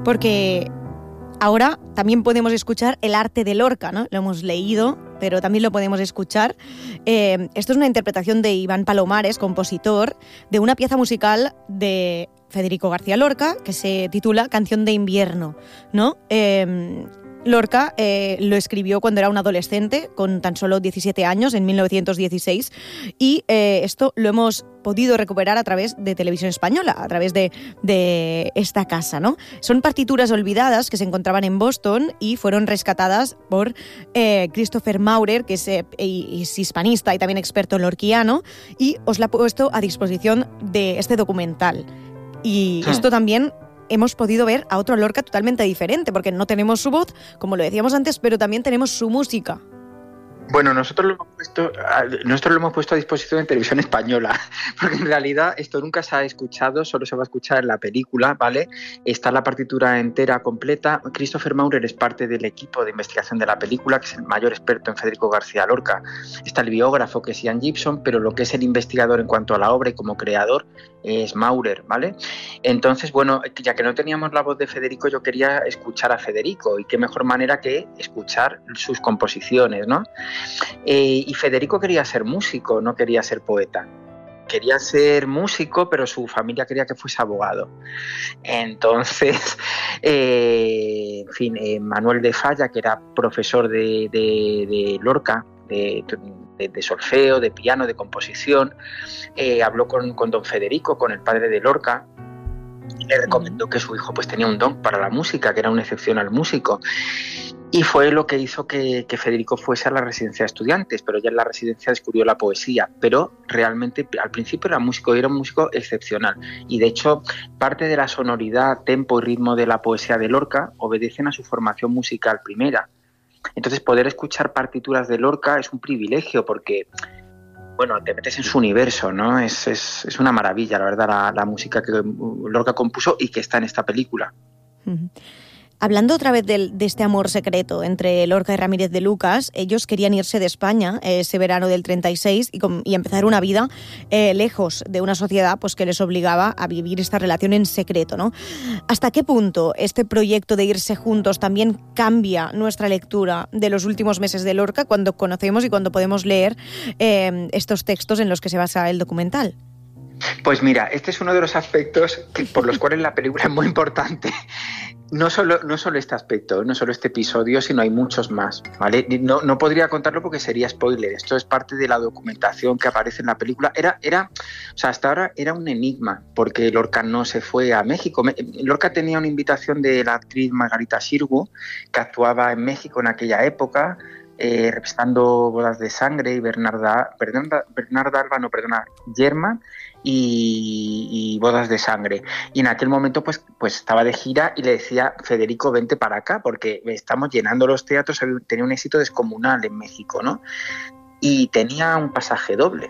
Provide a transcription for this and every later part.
porque ahora también podemos escuchar el arte de Lorca, ¿no? Lo hemos leído, pero también lo podemos escuchar. Esto es una interpretación de Iván Palomares, compositor, de una pieza musical de Federico García Lorca que se titula Canción de invierno, ¿no? Lorca lo escribió cuando era un adolescente, con tan solo 17 años, en 1916, y esto lo hemos podido recuperar a través de Televisión Española, a través de esta casa, ¿no? Son partituras olvidadas que se encontraban en Boston y fueron rescatadas por Christopher Maurer, que es hispanista y también experto lorquiano, y os la he puesto a disposición de este documental. Y esto también hemos podido ver a otro Lorca totalmente diferente, porque no tenemos su voz, como lo decíamos antes, pero también tenemos su música. Bueno, nosotros lo hemos puesto a disposición en Televisión Española, porque en realidad esto nunca se ha escuchado, solo se va a escuchar en la película, ¿vale? Está la partitura entera, completa. Christopher Maurer es parte del equipo de investigación de la película, que es el mayor experto en Federico García Lorca. Está el biógrafo, que es Ian Gibson, pero lo que es el investigador en cuanto a la obra y como creador es Maurer, ¿vale? Entonces, bueno, ya que no teníamos la voz de Federico, yo quería escuchar a Federico, y qué mejor manera que escuchar sus composiciones, ¿no? Y Federico quería ser músico, no quería ser poeta. Quería ser músico, pero su familia quería que fuese abogado. Entonces, en fin, Manuel de Falla, que era profesor de Lorca, de solfeo, de piano, de composición, habló con don Federico, con el padre de Lorca, y le recomendó que su hijo pues tenía un don para la música, que era un excepcional músico. Y fue lo que hizo que Federico fuese a la residencia de estudiantes, pero ya en la residencia descubrió la poesía, pero realmente al principio era un músico excepcional. Y de hecho, parte de la sonoridad, tempo y ritmo de la poesía de Lorca obedecen a su formación musical primera. Entonces, poder escuchar partituras de Lorca es un privilegio porque, bueno, te metes en su universo, ¿no? Es una maravilla, la verdad, la música que Lorca compuso y que está en esta película. Uh-huh. Hablando otra vez de este amor secreto entre Lorca y Ramírez de Lucas, ellos querían irse de España ese verano del 36 y empezar una vida lejos de una sociedad pues, que les obligaba a vivir esta relación en secreto, ¿no? ¿Hasta qué punto este proyecto de irse juntos también cambia nuestra lectura de los últimos meses de Lorca cuando conocemos y cuando podemos leer estos textos en los que se basa el documental? Pues mira, este es uno de los aspectos por los cuales la película es muy importante. No solo este aspecto, no solo este episodio, sino hay muchos más, ¿vale? No podría contarlo porque sería spoiler. Esto es parte de la documentación que aparece en la película. O sea, hasta ahora era un enigma, porque Lorca no se fue a México. Lorca tenía una invitación de la actriz Margarita Xirgu, que actuaba en México en aquella época, representando Bodas de Sangre y Yerma y Bodas de Sangre. Y en aquel momento pues estaba de gira y le decía: Federico, vente para acá porque estamos llenando los teatros. Tenía un éxito descomunal en México, ¿no? Y tenía un pasaje doble.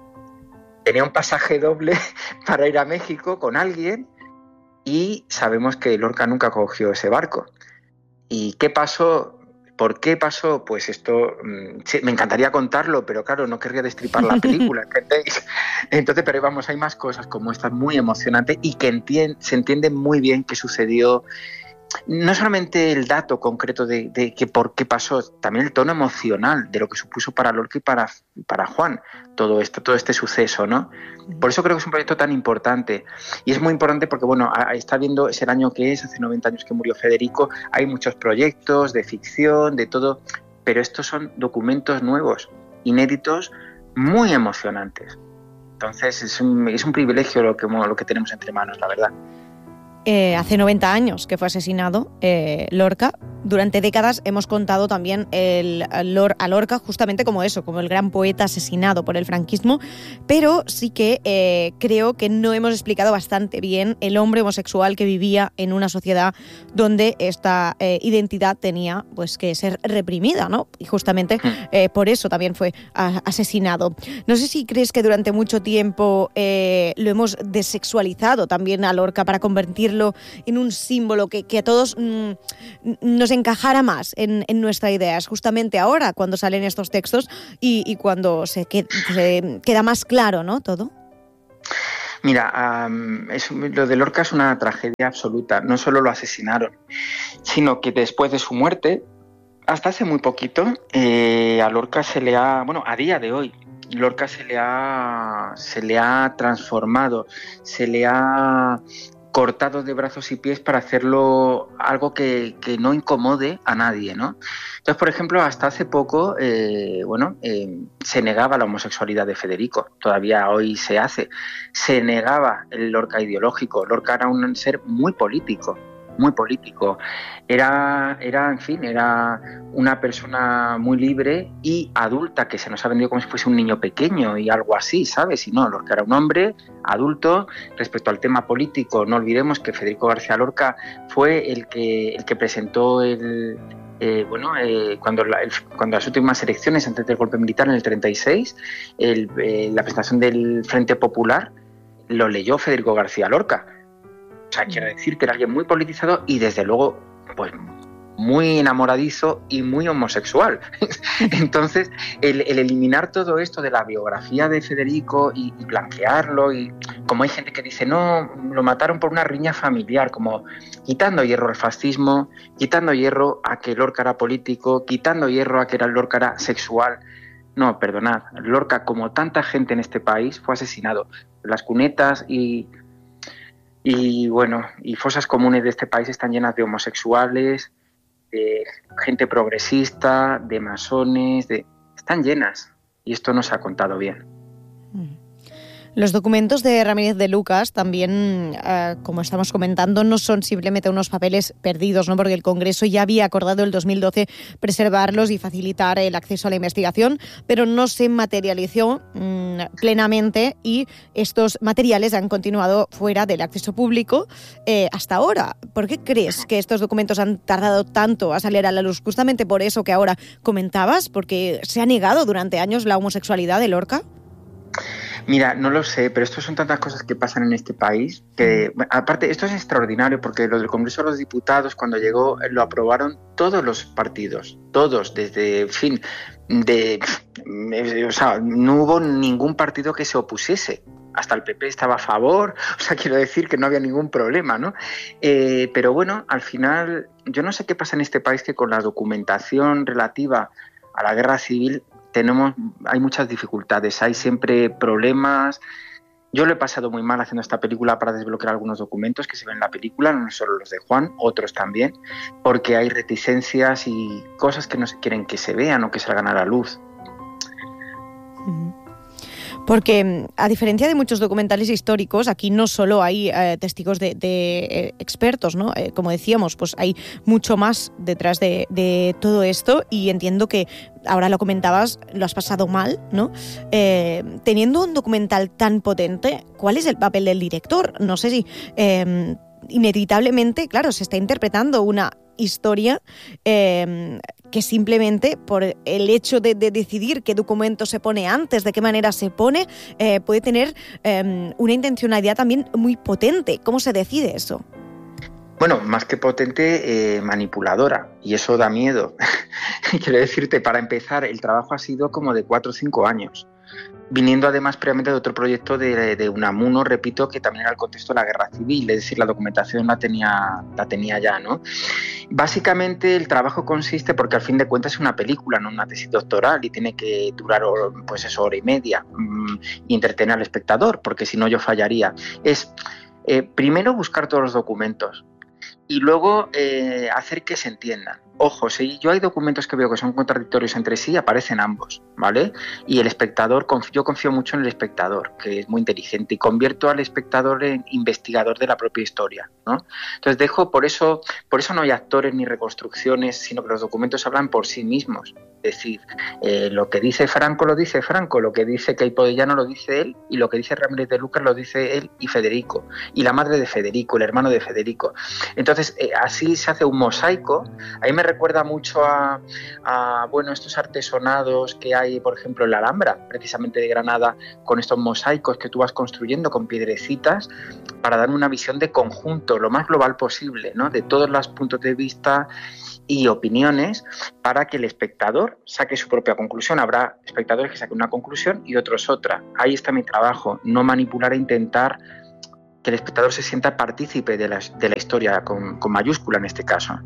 Para ir a México con alguien, y sabemos que Lorca nunca cogió ese barco. ¿Y qué pasó? ¿Por qué pasó? Pues esto sí, me encantaría contarlo, pero claro, no querría destripar la película, ¿entendéis? Entonces, pero vamos, hay más cosas como esta muy emocionante y que se entiende muy bien qué sucedió. No solamente el dato concreto de que por qué pasó, también el tono emocional de lo que supuso para Lorca y para Juan todo este suceso, ¿no? Por eso creo que es un proyecto tan importante. Y es muy importante porque, bueno, está viendo, es el año que es, hace 90 años que murió Federico, hay muchos proyectos de ficción, de todo, pero estos son documentos nuevos, inéditos, muy emocionantes. Entonces es un privilegio lo que tenemos entre manos, la verdad. Hace 90 años que fue asesinado Lorca. Durante décadas hemos contado también a Lorca justamente como eso, como el gran poeta asesinado por el franquismo, pero sí que creo que no hemos explicado bastante bien el hombre homosexual que vivía en una sociedad donde esta identidad tenía pues que ser reprimida, ¿no? Y justamente por eso también fue asesinado. No sé si crees que durante mucho tiempo lo hemos desexualizado también a Lorca para convertirlo en un símbolo que a todos nos encajara más en nuestra idea. Es justamente ahora cuando salen estos textos y cuando se queda más claro, ¿no? Todo. Mira, lo de Lorca es una tragedia absoluta. No solo lo asesinaron, sino que después de su muerte, hasta hace muy poquito, a Lorca se le ha, bueno, a día de hoy, Lorca se le ha transformado, se le ha cortado de brazos y pies para hacerlo algo que no incomode a nadie, ¿no? Entonces, por ejemplo, hasta hace poco, se negaba la homosexualidad de Federico, todavía hoy se hace, se negaba el Lorca ideológico. Lorca era un ser muy político, era una persona muy libre y adulta, que se nos ha vendido como si fuese un niño pequeño y algo así, ¿sabes? Y no, Lorca era un hombre adulto. Respecto al tema político, no olvidemos que Federico García Lorca fue el que presentó cuando las últimas elecciones antes del golpe militar en el 36, la presentación del Frente Popular lo leyó Federico García Lorca. O sea, quiero decir que era alguien muy politizado y desde luego pues muy enamoradizo y muy homosexual. Entonces, el eliminar todo esto de la biografía de Federico y blanquearlo, y como hay gente que dice, no, lo mataron por una riña familiar, como quitando hierro al fascismo, quitando hierro a que Lorca era político, quitando hierro a que Lorca era sexual. No, perdonad, Lorca, como tanta gente en este país, fue asesinado. Las cunetas y fosas comunes de este país están llenas de homosexuales, de gente progresista, de masones, están llenas, y esto no se ha contado bien. Los documentos de Ramírez de Lucas también, como estamos comentando, no son simplemente unos papeles perdidos, ¿no? Porque el Congreso ya había acordado en 2012 preservarlos y facilitar el acceso a la investigación, pero no se materializó plenamente y estos materiales han continuado fuera del acceso público hasta ahora. ¿Por qué crees que estos documentos han tardado tanto a salir a la luz? Justamente por eso que ahora comentabas, porque se ha negado durante años la homosexualidad de Lorca. Mira, no lo sé, pero esto son tantas cosas que pasan en este país que, aparte, esto es extraordinario porque lo del Congreso de los Diputados, cuando llegó, lo aprobaron todos los partidos, todos, desde, no hubo ningún partido que se opusiese. Hasta el PP estaba a favor, o sea, quiero decir que no había ningún problema, ¿no? Pero bueno, al final, yo no sé qué pasa en este país, que con la documentación relativa a la guerra civil hay muchas dificultades, hay siempre problemas. Yo lo he pasado muy mal haciendo esta película para desbloquear algunos documentos que se ven en la película, no solo los de Juan, otros también, porque hay reticencias y cosas que no se quieren que se vean o que salgan a la luz. Porque, a diferencia de muchos documentales históricos, aquí no solo hay testigos de expertos, ¿no? Como decíamos, pues hay mucho más detrás de todo esto, y entiendo que, ahora lo comentabas, lo has pasado mal, ¿no? Teniendo un documental tan potente, ¿cuál es el papel del director? No sé si inevitablemente, claro, se está interpretando una historia que simplemente por el hecho de decidir qué documento se pone antes, de qué manera se pone, puede tener una intencionalidad también muy potente. ¿Cómo se decide eso? Bueno, más que potente, manipuladora, y eso da miedo. Quiero decirte, para empezar, el trabajo ha sido como de 4 o 5 años, viniendo además previamente de otro proyecto de Unamuno, repito, que también era el contexto de la guerra civil, es decir, la documentación la tenía ya, ¿no? Básicamente el trabajo consiste, porque al fin de cuentas es una película, no una tesis doctoral, y tiene que durar pues eso, hora y media, y entretener al espectador, porque si no yo fallaría. Es primero buscar todos los documentos y luego hacer que se entiendan. Ojo, si yo hay documentos que veo que son contradictorios entre sí, aparecen ambos, ¿vale? Y el espectador, yo confío mucho en el espectador, que es muy inteligente, y convierto al espectador en investigador de la propia historia, ¿no? Entonces por eso no hay actores ni reconstrucciones, sino que los documentos hablan por sí mismos. Es decir, lo que dice Franco lo dice Franco, lo que dice Queipo de Llano lo dice él, y lo que dice Ramírez de Lucas lo dice él y Federico, y la madre de Federico, el hermano de Federico. Entonces, Entonces, así se hace un mosaico. A mí me recuerda mucho a estos artesonados que hay, por ejemplo, en la Alhambra, precisamente de Granada, con estos mosaicos que tú vas construyendo con piedrecitas para dar una visión de conjunto, lo más global posible, ¿no? De todos los puntos de vista y opiniones, para que el espectador saque su propia conclusión. Habrá espectadores que saquen una conclusión y otros otra. Ahí está mi trabajo, no manipular e intentar que el espectador se sienta partícipe de la historia, con mayúscula en este caso.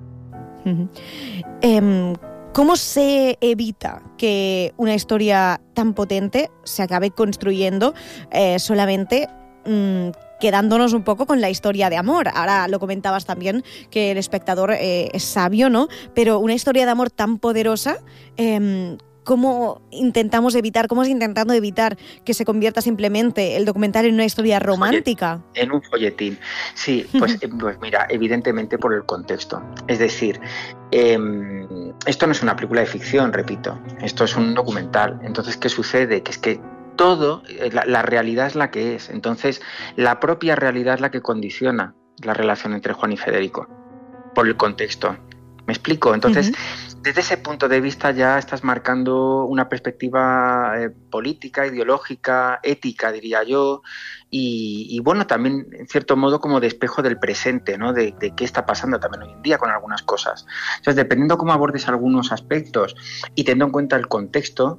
¿Cómo se evita que una historia tan potente se acabe construyendo solamente quedándonos un poco con la historia de amor? Ahora lo comentabas también, que el espectador es sabio, ¿no? Pero una historia de amor tan poderosa, ¿cómo estás intentando evitar que se convierta simplemente el documental en una historia romántica? En un folletín. Sí, pues mira, evidentemente por el contexto. Es decir, esto no es una película de ficción, repito, esto es un documental. Entonces, ¿qué sucede? Que es que todo, la realidad es la que es. Entonces, la propia realidad es la que condiciona la relación entre Juan y Federico, por el contexto. ¿Me explico? Entonces, desde ese punto de vista ya estás marcando una perspectiva política, ideológica, ética, diría yo, y bueno, también en cierto modo como de espejo del presente, ¿no? De qué está pasando también hoy en día con algunas cosas. Entonces, dependiendo cómo abordes algunos aspectos y teniendo en cuenta el contexto,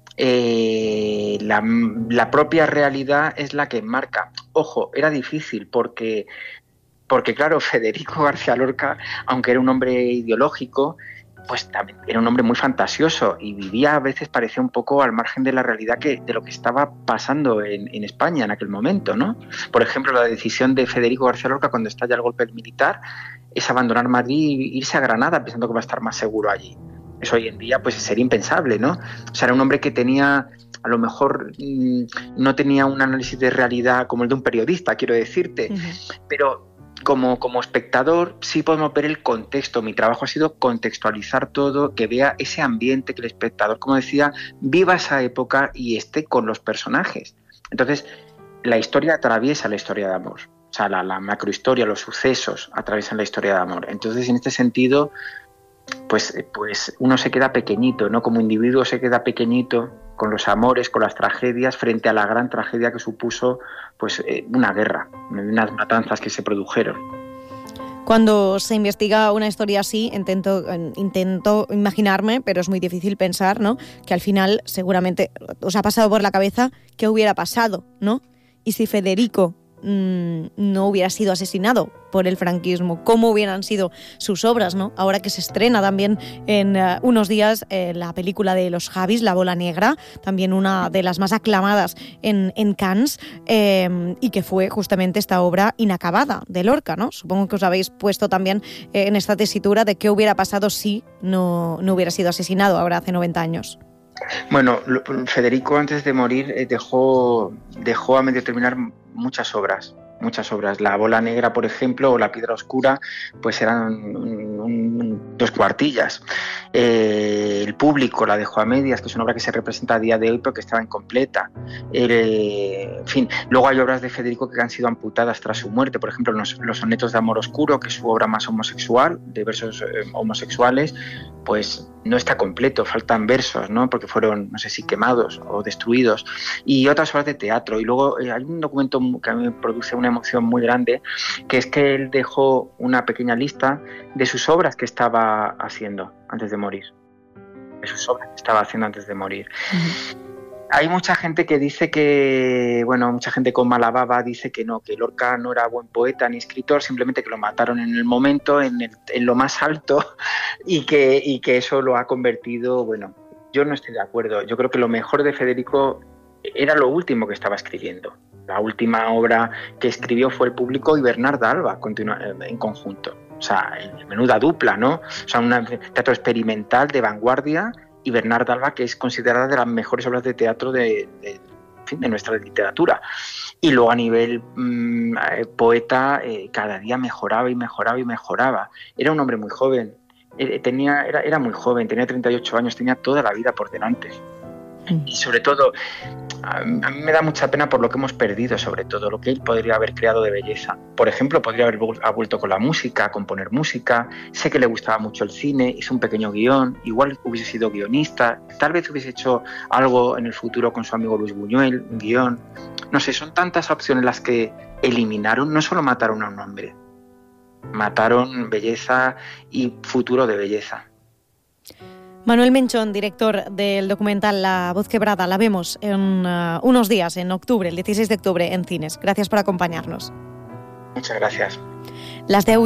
la propia realidad es la que marca. Ojo, era difícil porque claro, Federico García Lorca, aunque era un hombre ideológico, pues también era un hombre muy fantasioso y vivía, a veces parecía un poco al margen de la realidad de lo que estaba pasando en España en aquel momento, ¿no? Por ejemplo, la decisión de Federico García Lorca cuando estalla el golpe militar es abandonar Madrid e irse a Granada pensando que va a estar más seguro allí. Eso hoy en día pues sería impensable, ¿no? O sea, era un hombre que tenía, a lo mejor no tenía un análisis de realidad como el de un periodista, quiero decirte, pero como espectador sí podemos ver el contexto. Mi trabajo ha sido contextualizar todo, que vea ese ambiente, que el espectador, como decía, viva esa época y esté con los personajes. Entonces, la historia atraviesa la historia de amor. O sea, la macrohistoria, los sucesos atraviesan la historia de amor. Entonces, en este sentido, pues uno se queda pequeñito, ¿no? Como individuo se queda pequeñito con los amores, con las tragedias, frente a la gran tragedia que supuso pues una guerra, unas matanzas que se produjeron. Cuando se investiga una historia así, intento imaginarme, pero es muy difícil pensar, ¿no? Que al final seguramente os ha pasado por la cabeza qué hubiera pasado, ¿no? Y si Federico no hubiera sido asesinado por el franquismo, cómo hubieran sido sus obras, ¿no? Ahora que se estrena también en unos días la película de los Javis, La bola negra, también una de las más aclamadas en Cannes, y que fue justamente esta obra inacabada de Lorca, ¿no? Supongo que os habéis puesto también en esta tesitura de qué hubiera pasado si no hubiera sido asesinado ahora hace 90 años. Bueno, Federico antes de morir dejó a medio terminar muchas obras. La bola negra, por ejemplo, o la piedra oscura, pues eran 2 cuartillas. El público la dejó a medias, que es una obra que se representa a día de hoy, pero que estaba incompleta. En fin, luego hay obras de Federico que han sido amputadas tras su muerte. Por ejemplo, los sonetos de amor oscuro, que es su obra más homosexual, de versos homosexuales, pues no está completo, faltan versos, ¿no? Porque fueron, no sé si quemados o destruidos, y otras obras de teatro. Y luego hay un documento que a mí me produce una emoción muy grande, que es que él dejó una pequeña lista de sus obras que estaba haciendo antes de morir. Hay mucha gente que dice mucha gente con mala baba dice que no, que Lorca no era buen poeta ni escritor, simplemente que lo mataron en el momento, en lo más alto, y que eso lo ha convertido, bueno, yo no estoy de acuerdo. Yo creo que lo mejor de Federico era lo último que estaba escribiendo. La última obra que escribió fue El Público y Bernarda Alba en conjunto. O sea, menuda dupla, ¿no? O sea, un teatro experimental de vanguardia, y Bernarda Alba, que es considerada de las mejores obras de teatro de nuestra literatura. Y luego a nivel poeta, cada día mejoraba y mejoraba y mejoraba. Era un hombre muy joven, era muy joven, tenía 38 años, tenía toda la vida por delante. Y sobre todo, a mí me da mucha pena por lo que hemos perdido, sobre todo, lo que él podría haber creado de belleza. Por ejemplo, podría haber vuelto con la música, a componer música. Sé que le gustaba mucho el cine, hizo un pequeño guión, igual hubiese sido guionista, tal vez hubiese hecho algo en el futuro con su amigo Luis Buñuel, un guión. No sé, son tantas opciones las que eliminaron, no solo mataron a un hombre, mataron belleza y futuro de belleza. Manuel Menchón, director del documental La Voz Quebrada, la vemos en unos días, en octubre, el 16 de octubre, en cines. Gracias por acompañarnos. Muchas gracias. Las de